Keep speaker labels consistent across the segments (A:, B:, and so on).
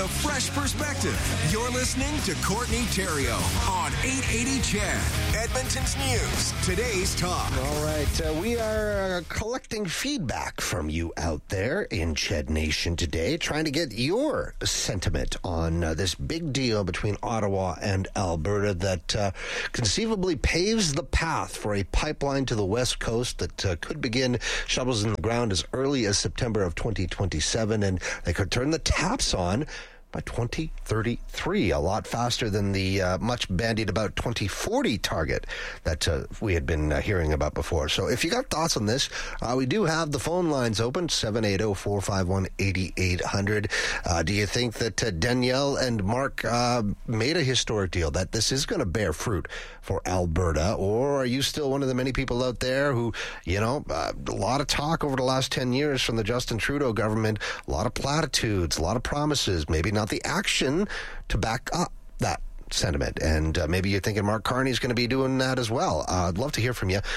A: A fresh perspective. You're listening to Courtney Theriault on 880 CHED, Edmonton's News. Today's talk.
B: All right, we are collecting feedback from you out there in CHED Nation today, trying to get your sentiment on this big deal between Ottawa and Alberta that conceivably paves the path for a pipeline to the West Coast that could begin shovels in the ground as early as September of 2027, and they could turn the taps on by 2033, a lot faster than the much bandied about 2040 target that we had been hearing about before. So if you got thoughts on this, we do have the phone lines open, 780-451-8800. Do you think that Danielle and Mark made a historic deal, that this is going to bear fruit for Alberta, or are you still one of the many people out there who, a lot of talk over the last 10 years from the Justin Trudeau government, a lot of platitudes, a lot of promises, maybe not the action to back up that sentiment, and maybe you're thinking Mark Carney's going to be doing that as well. I'd love to hear from you.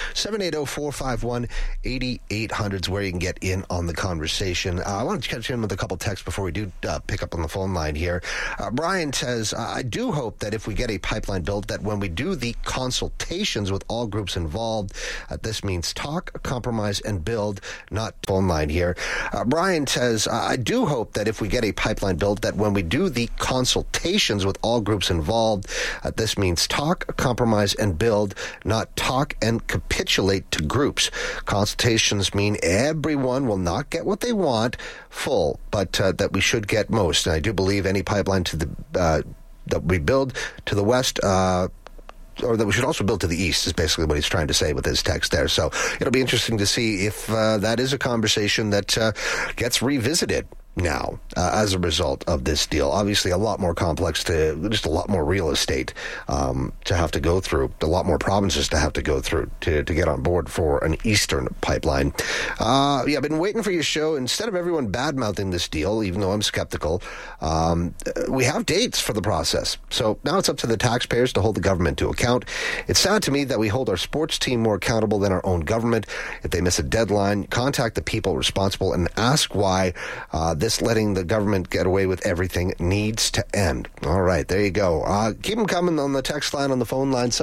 B: 780-451-8800 is where you can get in on the conversation. I want to catch in with a couple texts before we do pick up on the phone line here. Brian says, I do hope that if we get a pipeline built, that when we do the consultations with all groups involved, this means talk, compromise, and build, not phone line here. Brian says, I do hope that if we get a pipeline built, that when we do the consultations with all groups involved, this means talk, compromise, and build, not talk and capitulate to groups. Consultations mean everyone will not get what they want full, but that we should get most. And I do believe any pipeline to the that we build to the west, or that we should also build to the east, is basically what he's trying to say with his text there. So it'll be interesting to see if that is a conversation that gets revisited now as a result of this deal. Obviously a lot more complex, to just a lot more real estate to have to go through, a lot more provinces to have to go through to get on board for an eastern pipeline. I've been waiting for your show. Instead of everyone bad-mouthing this deal, even though I'm skeptical, we have dates for the process. So now it's up to the taxpayers to hold the government to account. It's sad to me that we hold our sports team more accountable than our own government. If they miss a deadline, contact the people responsible and ask why. This letting the government get away with everything needs to end. All right, there you go. Keep them coming on the text line, on the phone line.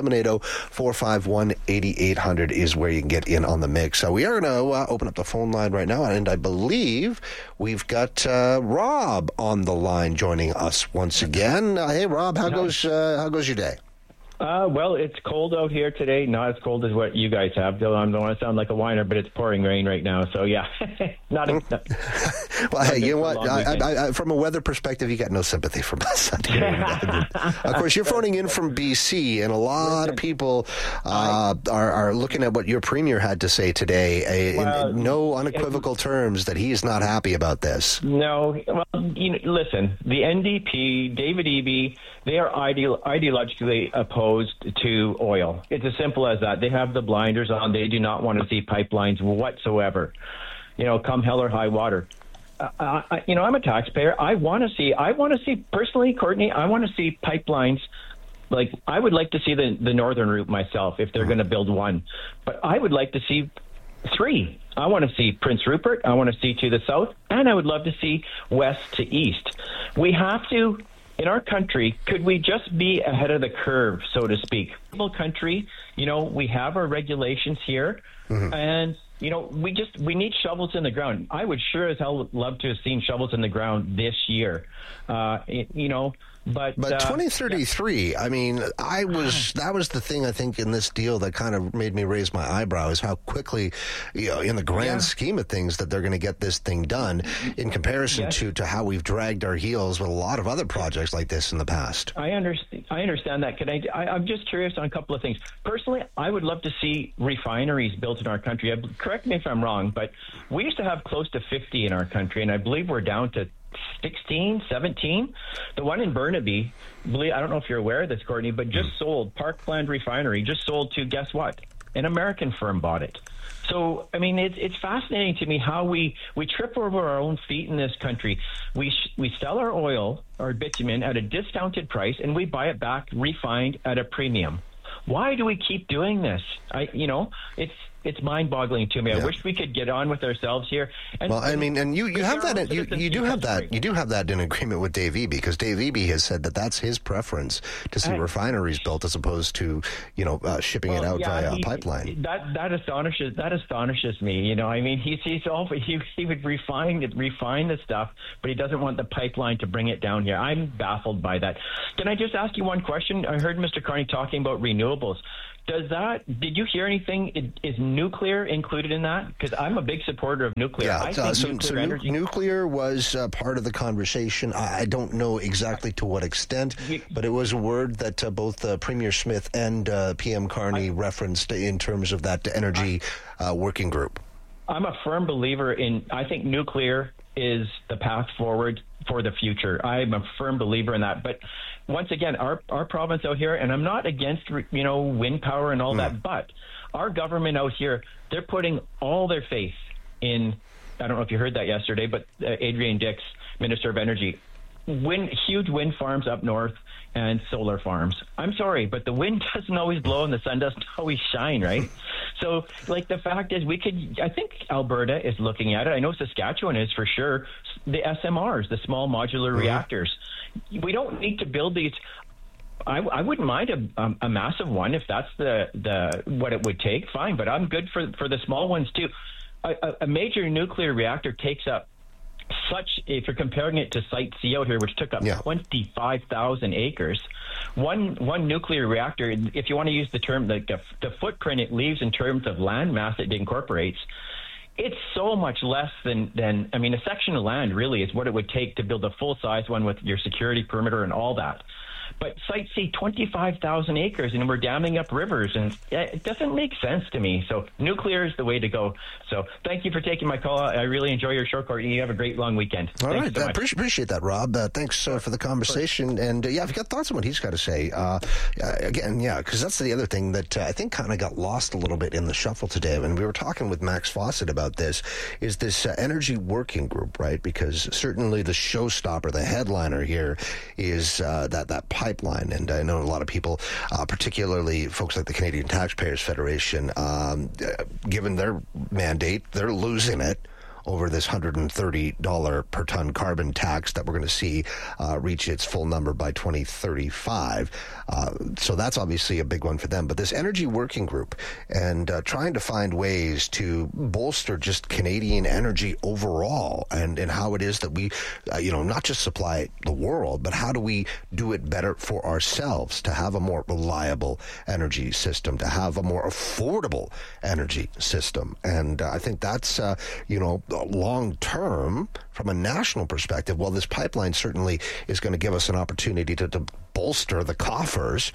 B: 780-451-8800 is where you can get in on the mix. So we are going to open up the phone line right now, and I believe we've got Rob on the line joining us once again. Hey, Rob, how goes your day?
C: Well, it's cold out here today. Not as cold as what you guys have. I don't want to sound like a whiner, but it's pouring rain right now. So, yeah. Well,
B: hey, you know what? I, from a weather perspective, you got no sympathy from us. Of course, you're phoning in from BC, and a lot of people are looking at what your premier had to say today in no unequivocal terms that he is not happy about this.
C: No. Well, listen, the NDP, David Eby, they are ideologically opposed to oil. It's as simple as that. They have the blinders on. They do not want to see pipelines whatsoever, come hell or high water. I'm a taxpayer. I want to see personally, Courtney, I want to see pipelines. Like, I would like to see the northern route myself if they're going to build one. But I would like to see 3. I want to see Prince Rupert. I want to see to the south. And I would love to see west to east. We have to, in our country, could we just be ahead of the curve, so to speak? Country, we have our regulations here, and we need shovels in the ground. I would sure as hell love to have seen shovels in the ground this year. But
B: 2033, I mean, that was the thing, I think, in this deal that kind of made me raise my eyebrow, is how quickly, in the grand scheme of things, that they're going to get this thing done in comparison to how we've dragged our heels with a lot of other projects like this in the past.
C: I understand that. I'm just curious on a couple of things. Personally, I would love to see refineries built in our country. Correct me if I'm wrong, but we used to have close to 50 in our country, and I believe we're down to 16, 17. The one in Burnaby, I don't know if you're aware of this, Courtney, but just sold, Parkland Refinery, just sold to, guess what? An American firm bought it. So, I mean, it's fascinating to me how we trip over our own feet in this country. We sell our oil, our bitumen, at a discounted price, and we buy it back refined at a premium. Why do we keep doing this? it's mind-boggling to me.
B: Yeah.
C: I wish we could get on with ourselves here. And,
B: well, I mean, and you have that. You do have that. You do have that in agreement with Dave Eby, because Dave Eby has said that that's his preference to see refineries built as opposed to shipping it out via a pipeline.
C: That astonishes me. You know, I mean, he would refine the stuff, but he doesn't want the pipeline to bring it down here. I'm baffled by that. Can I just ask you one question? I heard Mr. Carney talking about renewables. Did you hear anything? Is nuclear included in that? Because I'm a big supporter of nuclear.
B: Yeah,
C: I think
B: nuclear was part of the conversation. I don't know exactly to what extent, but it was a word that both Premier Smith and PM Carney referenced in terms of that energy working group. I'm
C: a firm believer I think nuclear is the path forward for the future. I'm a firm believer in that. But once again, our province out here, and I'm not against, wind power and all that, but our government out here, they're putting all their faith in, I don't know if you heard that yesterday, but Adrian Dix, Minister of Energy, huge wind farms up north and solar farms. I'm sorry, but the wind doesn't always blow and the sun doesn't always shine, right? So, the fact is I think Alberta is looking at it. I know Saskatchewan is for sure. The SMRs, the small modular reactors. We don't need to build these. I wouldn't mind a massive one if that's the what it would take. Fine, but I'm good for the small ones too. A major nuclear reactor takes up if you're comparing it to Site C out here, which took up 25,000 acres, one nuclear reactor, if you want to use the term, the footprint it leaves in terms of land mass it incorporates, it's so much less than a section of land really is what it would take to build a full-size one with your security perimeter and all that. But Site C, 25,000 acres, and we're damming up rivers, and it doesn't make sense to me. So nuclear is the way to go. So thank you for taking my call. I really enjoy your show, Courtney. You have a great long weekend.
B: All right. I appreciate that, Rob. Thanks for the conversation. And, if you got thoughts on what he's got to say, because that's the other thing that I think kind of got lost a little bit in the shuffle today. And we were talking with Max Fawcett about this, is this energy working group, right? Because certainly the showstopper, the headliner here is that pipeline. And I know a lot of people, particularly folks like the Canadian Taxpayers Federation, given their mandate, they're losing it over this $130 per ton carbon tax that we're going to see reach its full number by 2035. So that's obviously a big one for them. But this energy working group and trying to find ways to bolster just Canadian energy overall and how it is that we, not just supply the world, but how do we do it better for ourselves to have a more reliable energy system, to have a more affordable energy system. And I think that's, long term, from a national perspective, well, this pipeline certainly is going to give us an opportunity to bolster the coffers,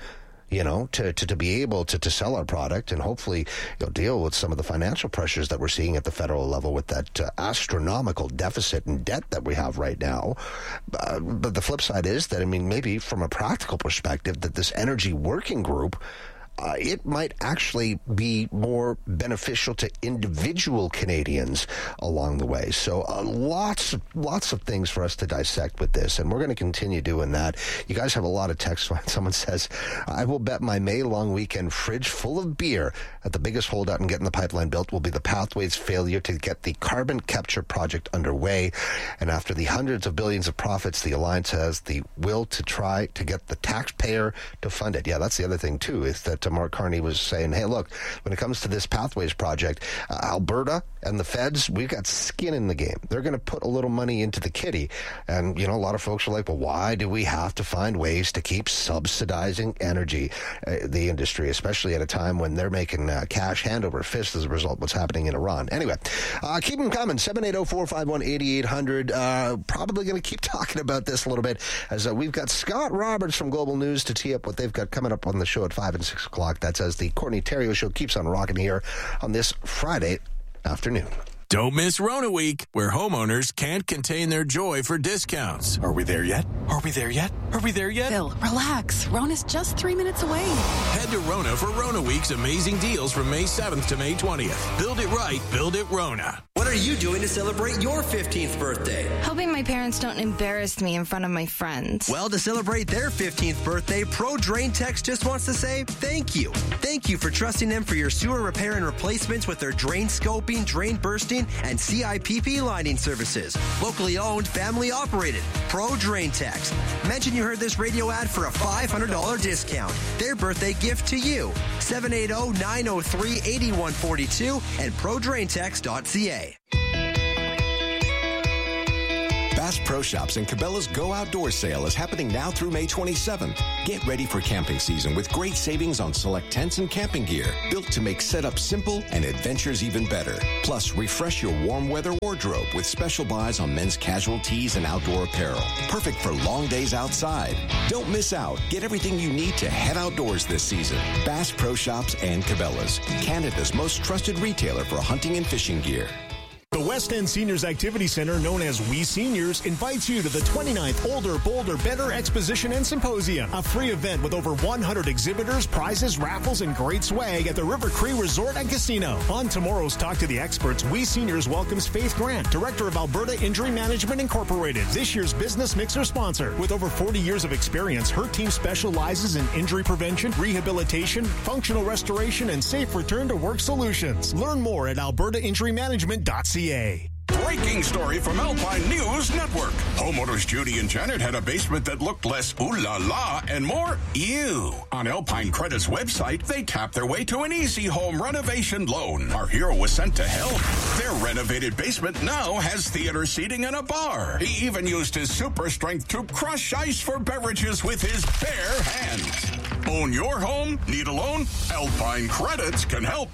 B: to be able to sell our product and hopefully deal with some of the financial pressures that we're seeing at the federal level with that astronomical deficit and debt that we have right now. But the flip side is that, maybe from a practical perspective, that this energy working group, it might actually be more beneficial to individual Canadians along the way. So lots of things for us to dissect with this, and we're going to continue doing that. You guys have a lot of text. Someone says, I will bet my May long weekend fridge full of beer that the biggest holdout in getting the pipeline built will be the Pathways failure to get the carbon capture project underway. And after the hundreds of billions of profits, the Alliance has the will to try to get the taxpayer to fund it. Yeah, that's the other thing, too, is that Mark Carney was saying, hey, look, when it comes to this Pathways project, Alberta and the feds, we've got skin in the game. They're going to put a little money into the kitty. And, a lot of folks are like, well, why do we have to find ways to keep subsidizing energy, the industry, especially at a time when they're making cash hand over fist as a result of what's happening in Iran? Anyway, keep them coming. 780-451-8800. Probably going to keep talking about this a little bit as we've got Scott Roberts from Global News to tee up what they've got coming up on the show at 5 and 6 o'clock. That's as the Courtney Theriault Show keeps on rocking here on this Friday afternoon.
D: Don't miss Rona Week, where homeowners can't contain their joy for discounts. Are we there yet? Are we there yet? Are we there yet?
E: Phil, relax. Rona's just 3 minutes away.
D: Head to Rona for Rona Week's amazing deals from May 7th to May 20th. Build it right, build it Rona. What
F: What are you doing to celebrate your 15th birthday?
G: Hoping my parents don't embarrass me in front of my friends.
F: Well, to celebrate their 15th birthday, Pro Drain Techs just wants to say thank you. Thank you for trusting them for your sewer repair and replacements with their drain scoping, drain bursting, and CIPP lining services. Locally owned, family operated. Pro Drain Techs. Mention you heard this radio ad for a $500 discount. Their birthday gift to you. 780-903-8142 and ProDrainTechs.ca.
A: Bass Pro Shops and Cabela's Go Outdoors sale is happening now through May 27th. Get ready for camping season with great savings on select tents and camping gear, built to make setup simple and adventures even better. Plus, refresh your warm weather wardrobe with special buys on men's casual tees and outdoor apparel. Perfect for long days outside. Don't miss out. Get everything you need to head outdoors this season. Bass Pro Shops and Cabela's, Canada's most trusted retailer for hunting and fishing gear.
H: The West End Seniors Activity Center, known as We Seniors, invites you to the 29th Older, Bolder, Better Exposition and Symposium, a free event with over 100 exhibitors, prizes, raffles, and great swag at the River Cree Resort and Casino. On tomorrow's Talk to the Experts, We Seniors welcomes Faith Grant, Director of Alberta Injury Management Incorporated, this year's Business Mixer sponsor. With over 40 years of experience, her team specializes in injury prevention, rehabilitation, functional restoration, and safe return to work solutions. Learn more at albertainjurymanagement.ca.
I: Breaking story from Alpine News Network. Homeowners Judy and Janet had a basement that looked less ooh la la and more ew. On Alpine Credit's website, they tapped their way to an easy home renovation loan. Our hero was sent to help. Their renovated basement now has theater seating and a bar. He even used his super strength to crush ice for beverages with his bare hands. Own your home? Need a loan? Alpine Credits can help.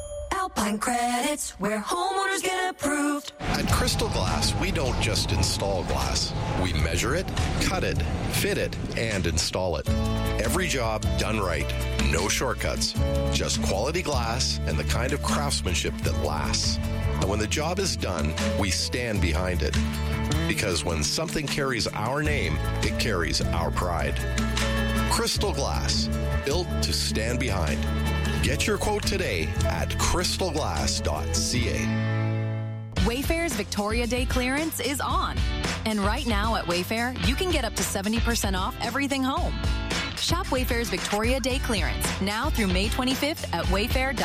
J: Alpine Credits, where homeowners get approved.
K: At Crystal Glass, we don't just install glass. We measure it, cut it, fit it, and install it. Every job done right. No shortcuts. Just quality glass and the kind of craftsmanship that lasts. And when the job is done, we stand behind it. Because when something carries our name, it carries our pride. Crystal Glass, built to stand behind. Get your quote today at crystalglass.ca.
E: Wayfair's Victoria Day clearance is on. And right now at Wayfair, you can get up to 70% off everything home. Shop Wayfair's Victoria Day clearance now through May 25th at wayfair.ca.